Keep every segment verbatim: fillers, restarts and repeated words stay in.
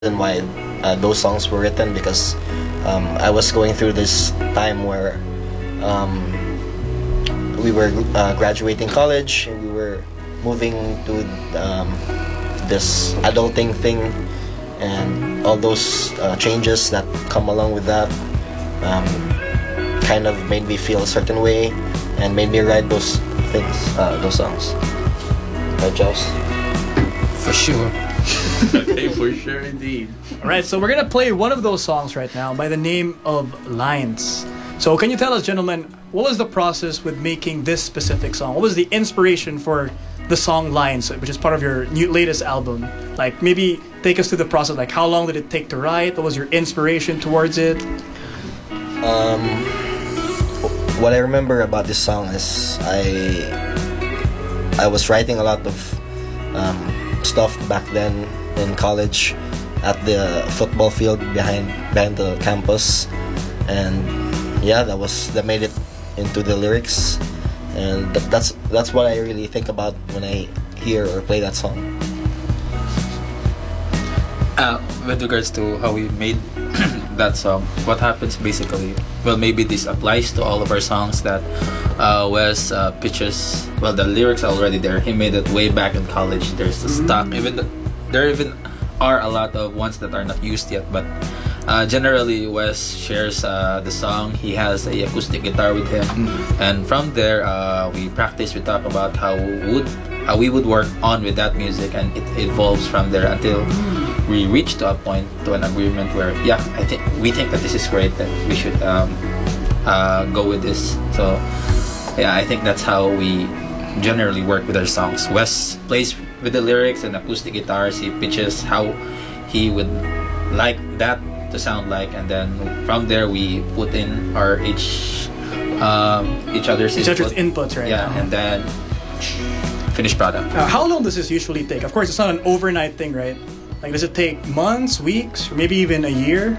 reason why uh, those songs were written, because um, I was going through this time where um, we were uh, graduating college and we were moving to um, this adulting thing, and all those uh, changes that come along with that um, kind of made me feel a certain way and made me write those things, uh, those songs. Right, Joss? For sure. Okay, for sure indeed. Alright, so we're gonna play one of those songs right now by the name of Lines. So can you tell us, gentlemen, what was the process with making this specific song? What was the inspiration for the song Lines, which is part of your new latest album? Like, maybe take us through the process. Like, how long did it take to write? What was your inspiration towards it? Um, what I remember about this song is I I was writing a lot of um, stuff back then in college at the football field behind behind the campus, and yeah, that was that made it into the lyrics, and th- that's that's what I really think about when I hear or play that song. Uh, with regards to how we made that song, what happens basically, well, maybe this applies to all of our songs that uh, Wes uh, pitches. Well, the lyrics are already there. He made it way back in college. There's the stock. Even the, there even are a lot of ones that are not used yet. But uh, generally, Wes shares uh, the song. He has a acoustic guitar with him, and from there, uh, we practice. We talk about how would how we would work on with that music, and it evolves from there until we reach to a point, to an agreement where, yeah, I think we think that this is great, that we should um, uh, go with this. So, yeah, I think that's how we generally work with our songs. Wes plays with the lyrics and acoustic guitars. He pitches how he would like that to sound like, and then from there we put in our each um, each other's Each input. other's inputs, right? Yeah, and then finished product. Uh, how long does this usually take? Of course, it's not an overnight thing, right? Like, does it take months, weeks, or maybe even a year?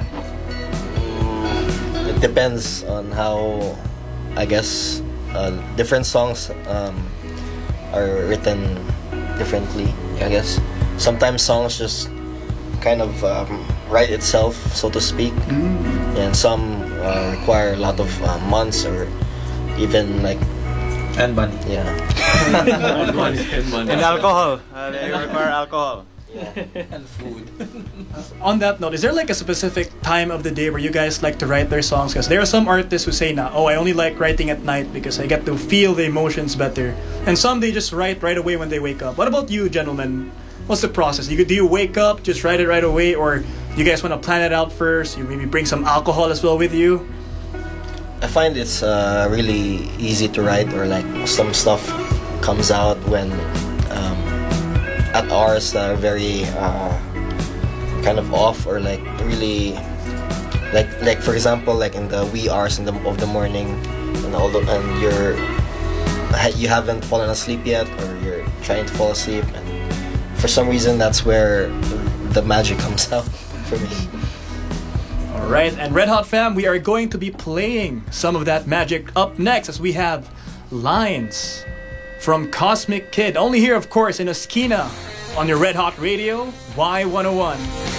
It depends on how, I guess, uh, different songs um, are written differently, I guess. Sometimes songs just kind of um, write itself, so to speak, Mm. and some uh, require a lot of uh, months or even like, And money. yeah. And money, and money. And alcohol. Uh, they require alcohol. And food. On that note, is there like a specific time of the day where you guys like to write their songs? Because there are some artists who say, "Nah, oh, I only like writing at night because I get to feel the emotions better." And some, they just write right away when they wake up. What about you, gentlemen? What's the process? You, do you wake up, just write it right away, or you guys want to plan it out first? You maybe bring some alcohol as well with you? I find it's uh, really easy to write, or like some stuff comes out when um, at hours that are very uh, kind of off, or like really like like for example, like in the wee hours in the, of the morning, and all the, and you're you haven't fallen asleep yet, or you're trying to fall asleep, and for some reason that's where the magic comes out for me. Alright, and Red Hot Fam, we are going to be playing some of that magic up next as we have Lines from Cosmic Kid. Only here, of course, in Esquina on your Red Hot Radio, Y one oh one.